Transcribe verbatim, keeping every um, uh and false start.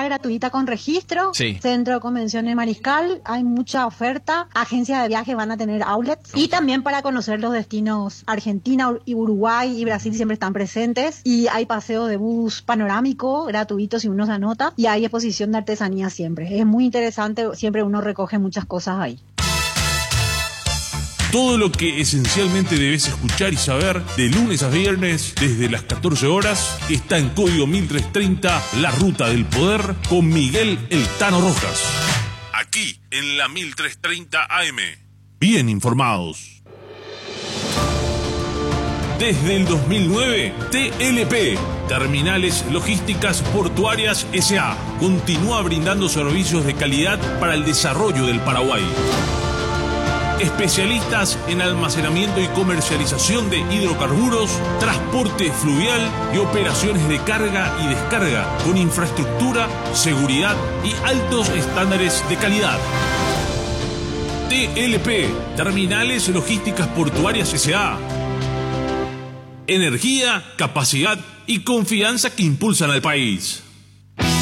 entrada gratuita con registro. Sí. Centro de Convenciones Mariscal, hay mucha oferta. Agencias de viaje van a tener outlets. Y también para conocer los destinos Argentina y Uruguay y Brasil siempre están presentes. Y hay paseo de bus panorámico gratuito si uno se anota. Y hay exposición de artesanía siempre. Es muy interesante, siempre uno recoge muchas cosas ahí. Todo lo que esencialmente debes escuchar y saber de lunes a viernes desde las catorce horas está en Código mil trescientos treinta, La Ruta del Poder, con Miguel El Tano Rojas. Aquí en la mil trescientos treinta A M. Bien informados. Desde el dos mil nueve, T L P, Terminales Logísticas Portuarias S A, continúa brindando servicios de calidad para el desarrollo del Paraguay. Especialistas en almacenamiento y comercialización de hidrocarburos, transporte fluvial y operaciones de carga y descarga con infraestructura, seguridad y altos estándares de calidad. T L P, Terminales Logísticas Portuarias S A. Energía, capacidad y confianza que impulsan al país.